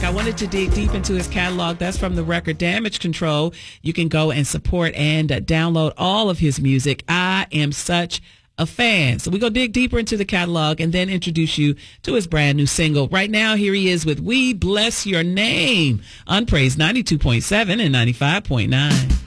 I wanted to dig deep into his catalog. That's from the record Damage Control. You can go and support and download all of his music. I am such a fan. So we're going to dig deeper into the catalog and then introduce you to his brand new single. Right now, here he is with We Bless Your Name on Praise 92.7 and 95.9.